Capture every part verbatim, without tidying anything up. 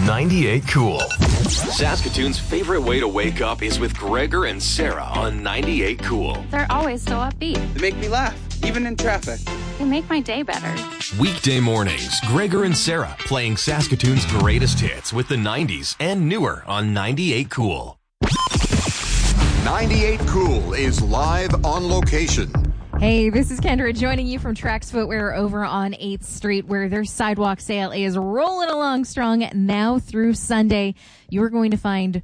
ninety-eight Cool. Saskatoon's favorite way to wake up is with Gregor and Sarah on ninety-eight Cool. They're always so upbeat. They make me laugh, even in traffic. They make my day better. Weekday mornings, Gregor and Sarah playing Saskatoon's greatest hits with the nineties and newer on ninety-eight Cool. ninety-eight Cool is live on location. Hey, this is Kendra joining you from Trax Footwear over on eighth Street, where their sidewalk sale is rolling along strong now through Sunday. You're going to find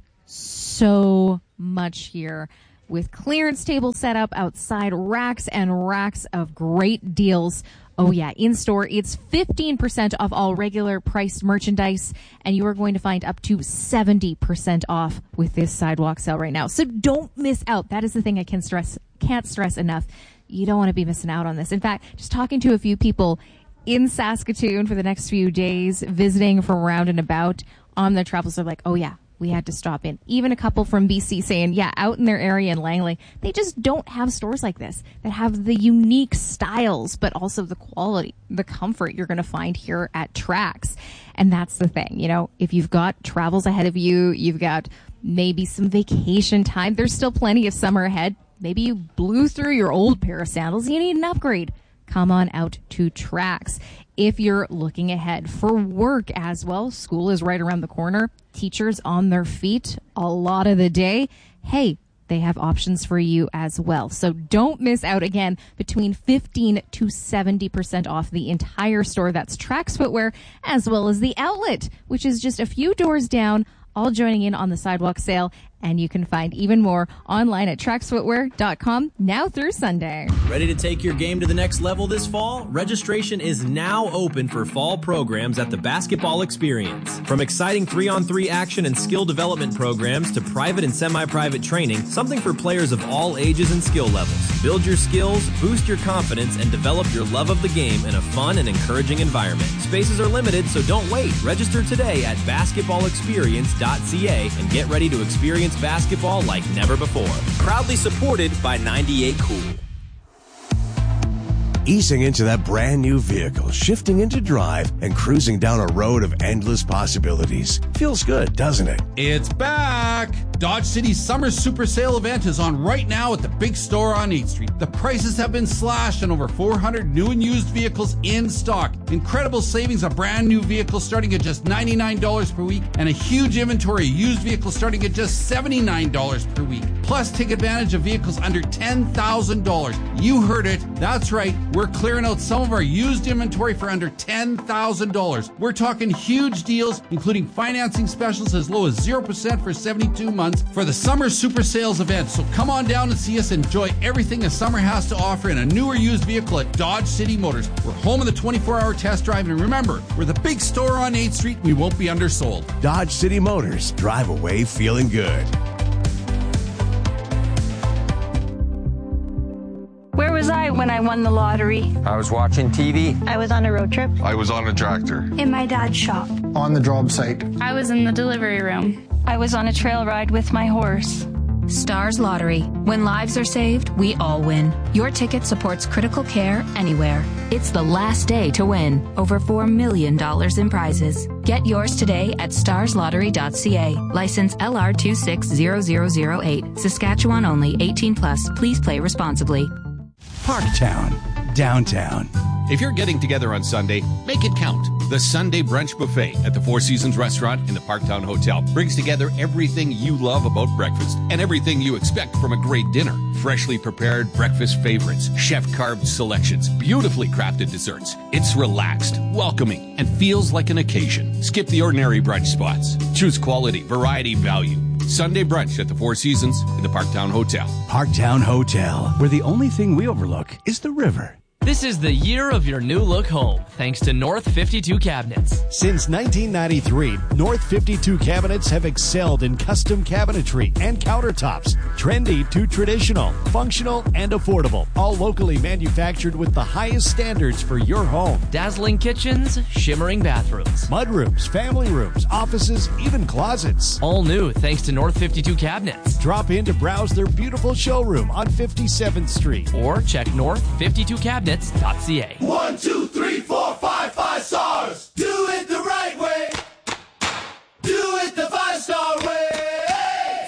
so much here with clearance tables set up outside, racks and racks of great deals. Oh, yeah, in-store, it's fifteen percent off all regular priced merchandise, and you are going to find up to seventy percent off with this sidewalk sale right now. So don't miss out. That is the thing I can stress, can't stress enough. You don't want to be missing out on this. In fact, just talking to a few people in Saskatoon for the next few days, visiting from around and about on their travels, they're like, oh, yeah, we had to stop in. Even a couple from B C saying, yeah, out in their area in Langley, they just don't have stores like this that have the unique styles, but also the quality, the comfort you're going to find here at Trax. And that's the thing. You know, if you've got travels ahead of you, you've got maybe some vacation time, there's still plenty of summer ahead. Maybe you blew through your old pair of sandals. You need an upgrade. Come on out to Trax. If you're looking ahead for work as well, school is right around the corner. Teachers on their feet a lot of the day. Hey, they have options for you as well. So don't miss out. Again, between fifteen to seventy percent off the entire store. That's Trax Footwear, as well as the outlet, which is just a few doors down, all joining in on the sidewalk sale. And you can find even more online at trax footwear dot com now through Sunday. Ready to take your game to the next level this fall? Registration is now open for fall programs at the Basketball Experience. From exciting three-on-three action and skill development programs to private and semi-private training, something for players of all ages and skill levels. Build your skills, boost your confidence, and develop your love of the game in a fun and encouraging environment. Spaces are limited, so don't wait. Register today at basketball experience dot c a and get ready to experience basketball like never before. Proudly supported by ninety-eight Cool. Easing into that brand new vehicle, shifting into drive, and cruising down a road of endless possibilities. Feels good, doesn't it? It's back! Dodge City's Summer Super Sale event is on right now at the big store on eighth Street. The prices have been slashed on over four hundred new and used vehicles in stock. Incredible savings on brand new vehicles starting at just ninety-nine dollars per week, and a huge inventory of used vehicles starting at just seventy-nine dollars per week. Plus, take advantage of vehicles under ten thousand dollars. You heard it. That's right. We're clearing out some of our used inventory for under ten thousand dollars. We're talking huge deals, including financing specials as low as zero percent for seventy-two months for the Summer Super Sales event. So come on down and see us and enjoy everything the summer has to offer in a new or used vehicle at Dodge City Motors. We're home of the twenty-four hour test drive, and remember, we're the big store on eighth Street. We won't be undersold. Dodge City Motors. Drive away feeling good. Where was I when I won the lottery? I was watching T V. I was on a road trip. I was on a tractor. In my dad's shop. On the job site. I was in the delivery room. I was on a trail ride with my horse. Stars Lottery. When lives are saved, we all win. Your ticket supports critical care anywhere. It's the last day to win. Over four million dollars in prizes. Get yours today at stars lottery dot c a. License L R two six zero zero zero eight. Saskatchewan only. eighteen plus. Please play responsibly. Parktown, downtown. If you're getting together on Sunday, make it count. The Sunday Brunch Buffet at the Four Seasons Restaurant in the Parktown Hotel brings together everything you love about breakfast and everything you expect from a great dinner. Freshly prepared breakfast favorites, chef-carved selections, beautifully crafted desserts. It's relaxed, welcoming, and feels like an occasion. Skip the ordinary brunch spots. Choose quality, variety, value. Sunday brunch at the Four Seasons in the Parktown Hotel. Parktown Hotel, where the only thing we overlook is the river. This is the year of your new look home, thanks to North fifty-two Cabinets. Since nineteen ninety-three, North fifty-two Cabinets have excelled in custom cabinetry and countertops. Trendy to traditional, functional and affordable. All locally manufactured with the highest standards for your home. Dazzling kitchens, shimmering bathrooms. Mudrooms, family rooms, offices, even closets. All new thanks to North fifty-two Cabinets. Drop in to browse their beautiful showroom on fifty-seventh Street. Or check north fifty-two cabinets dot c a. One, two, three, four, five, five stars. Do it the right way.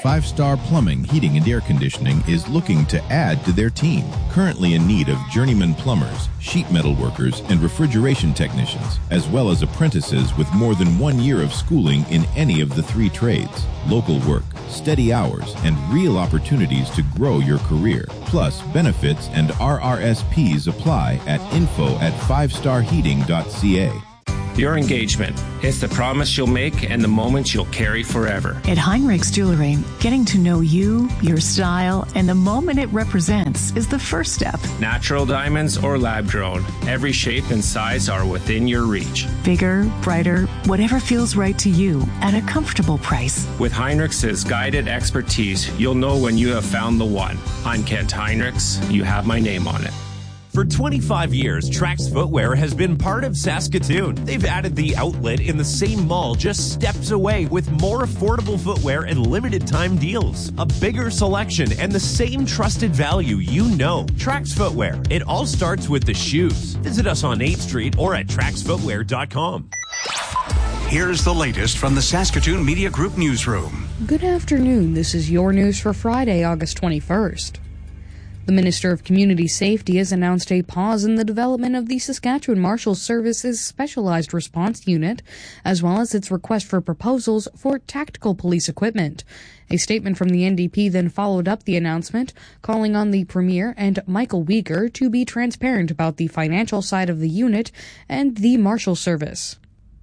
Five Star Plumbing, Heating and Air Conditioning is looking to add to their team. Currently in need of journeyman plumbers, sheet metal workers, and refrigeration technicians, as well as apprentices with more than one year of schooling in any of the three trades. Local work, steady hours, and real opportunities to grow your career. Plus, benefits and R R S Ps apply at info at five star heating dot c a. Your engagement is the promise you'll make and the moments you'll carry forever. At Heinrichs Jewelry, getting to know you, your style, and the moment it represents is the first step. Natural diamonds or lab grown, every shape and size are within your reach. Bigger, brighter, whatever feels right to you at a comfortable price. With Heinrichs' guided expertise, you'll know when you have found the one. I'm Kent Heinrichs. You have my name on it. For twenty-five years, Trax Footwear has been part of Saskatoon. They've added the outlet in the same mall just steps away with more affordable footwear and limited time deals. A bigger selection and the same trusted value you know. Trax Footwear. It all starts with the shoes. Visit us on eighth Street or at trax footwear dot com. Here's the latest from the Saskatoon Media Group newsroom. Good afternoon. This is your news for Friday, August twenty-first. The Minister of Community Safety has announced a pause in the development of the Saskatchewan Marshals Service's Specialized Response Unit, as well as its request for proposals for tactical police equipment. A statement from the N D P then followed up the announcement, calling on the Premier and Michael Weger to be transparent about the financial side of the unit and the Marshal Service.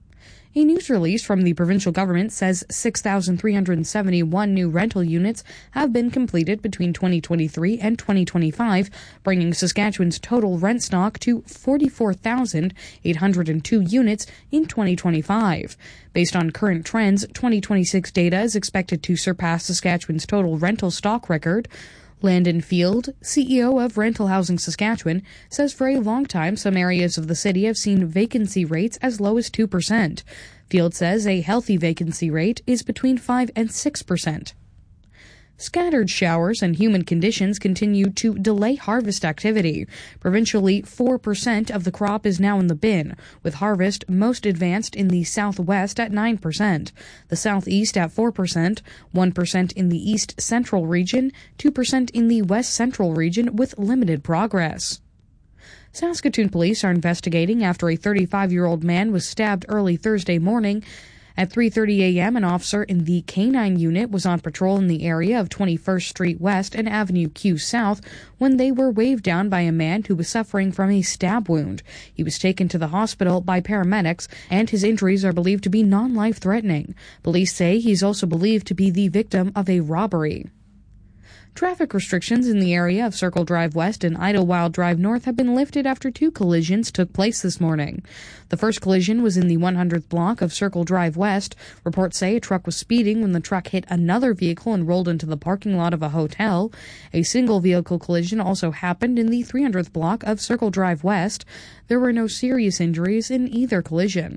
A news release from the provincial government says six thousand three hundred seventy-one new rental units have been completed between twenty twenty-three and twenty twenty-five, bringing Saskatchewan's total rent stock to forty-four thousand eight hundred two units in twenty twenty-five. Based on current trends, twenty twenty-six data is expected to surpass Saskatchewan's total rental stock record. Landon Field, C E O of Rental Housing Saskatchewan, says for a long time some areas of the city have seen vacancy rates as low as two percent. Field says a healthy vacancy rate is between five and six percent. Scattered showers and humid conditions continue to delay harvest activity. Provincially, four percent of the crop is now in the bin, with harvest most advanced in the southwest at nine percent, the southeast at four percent, one percent in the east central region, two percent in the west central region with limited progress. Saskatoon police are investigating after a thirty-five-year-old man was stabbed early Thursday morning. At three thirty a.m., an officer in the K nine unit was on patrol in the area of twenty-first Street West and Avenue Q South when they were waved down by a man who was suffering from a stab wound. He was taken to the hospital by paramedics, and his injuries are believed to be non-life-threatening. Police say he's also believed to be the victim of a robbery. Traffic restrictions in the area of Circle Drive West and Idlewild Drive North have been lifted after two collisions took place this morning. The first collision was in the one hundredth block of Circle Drive West. Reports say a truck was speeding when the truck hit another vehicle and rolled into the parking lot of a hotel. A single vehicle collision also happened in the three hundredth block of Circle Drive West. There were no serious injuries in either collision.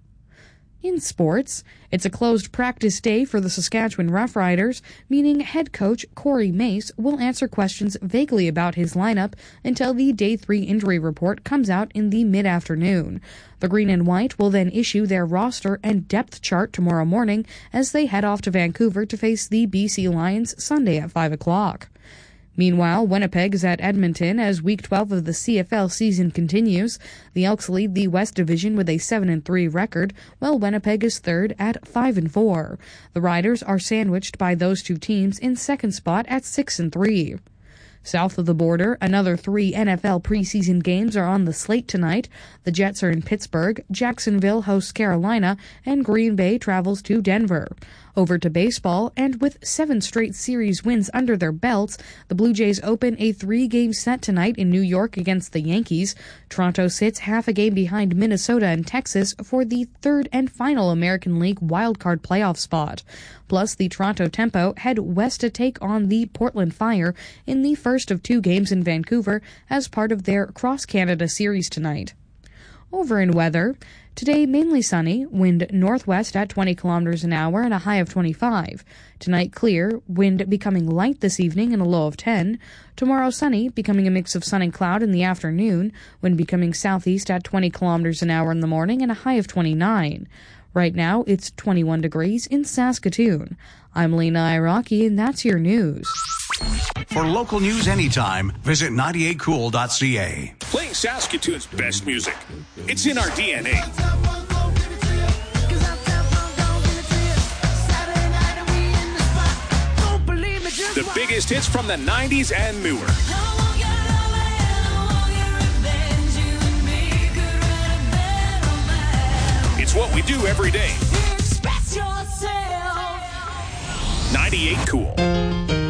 In sports, it's a closed practice day for the Saskatchewan Roughriders, meaning head coach Corey Mace will answer questions vaguely about his lineup until the Day three injury report comes out in the mid-afternoon. The Green and White will then issue their roster and depth chart tomorrow morning as they head off to Vancouver to face the B C Lions Sunday at five o'clock. Meanwhile, Winnipeg is at Edmonton as Week twelve of the C F L season continues. The Elks lead the West Division with a seven and three record, while Winnipeg is third at five and four. The Riders are sandwiched by those two teams in second spot at six and three. South of the border, another three N F L preseason games are on the slate tonight. The Jets are in Pittsburgh, Jacksonville hosts Carolina, and Green Bay travels to Denver. Over to baseball, and with seven straight series wins under their belts, the Blue Jays open a three-game set tonight in New York against the Yankees. Toronto sits half a game behind Minnesota and Texas for the third and final American League wildcard playoff spot. Plus, the Toronto Tempo head west to take on the Portland Fire in the first of two games in Vancouver as part of their Cross-Canada series tonight. Over in weather, today mainly sunny, wind northwest at twenty kilometers an hour and a high of twenty-five. Tonight clear, wind becoming light this evening and a low of ten. Tomorrow sunny, becoming a mix of sun and cloud in the afternoon, wind becoming southeast at twenty kilometers an hour in the morning and a high of twenty-nine. Right now, it's twenty-one degrees in Saskatoon. I'm Lena Iraqi, and that's your news. For local news anytime, visit ninety-eight cool dot c a. Playing Saskatoon's best music. It's in our D N A. The biggest hits from the nineties and newer. It's what we do every day. ninety-eight Cool.